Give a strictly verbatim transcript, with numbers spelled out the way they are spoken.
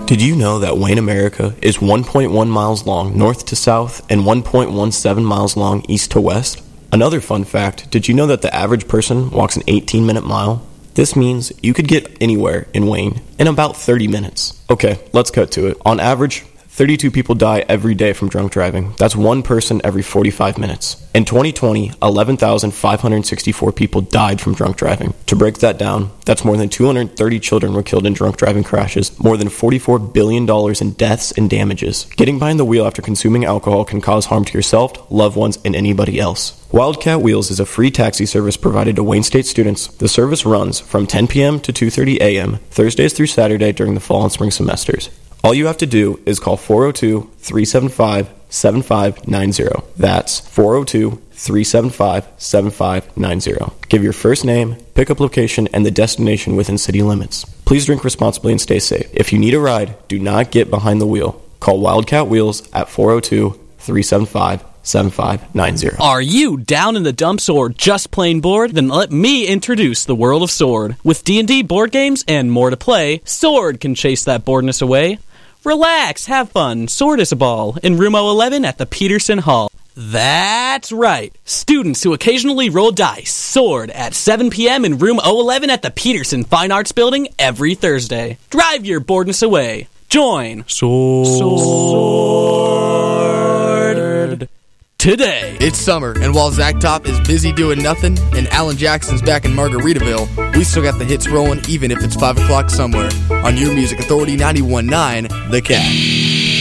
Did you know that Wayne, America is one point one miles long north to south and one point one seven miles long east to west? Another fun fact, did you know that the average person walks an eighteen minute mile? This means you could get anywhere in Wayne in about thirty minutes. Okay, let's cut to it. On average, thirty-two people die every day from drunk driving. That's one person every forty-five minutes. In twenty twenty, eleven thousand five hundred sixty-four people died from drunk driving. To break that down, that's more than two hundred thirty children were killed in drunk driving crashes, more than forty-four billion dollars in deaths and damages. Getting behind the wheel after consuming alcohol can cause harm to yourself, loved ones, and anybody else. Wildcat Wheels is a free taxi service provided to Wayne State students. The service runs from ten p.m. to two thirty a.m., Thursdays through Saturday during the fall and spring semesters. All you have to do is call four oh two, three seven five, seven five nine zero. That's four oh two, three seven five, seven five nine zero. Give your first name, pickup location, and the destination within city limits. Please drink responsibly and stay safe. If you need a ride, do not get behind the wheel. Call Wildcat Wheels at four oh two, three seven five, seven five nine zero. Are you down in the dumps or just plain bored? Then let me introduce the world of Sword. With D and D board games and more to play, Sword can chase that boredness away. Relax, have fun, Sword is a ball, in room oh eleven at the Peterson Hall. That's right, students who occasionally roll dice, Sword at seven p.m. in room oh eleven at the Peterson Fine Arts Building every Thursday. Drive your boredness away. Join Sword, Sword today. It's summer, and while Zach Top is busy doing nothing and Alan Jackson's back in Margaritaville, we still got the hits rolling even if it's five o'clock somewhere on Your Music Authority ninety-one point nine The Cat.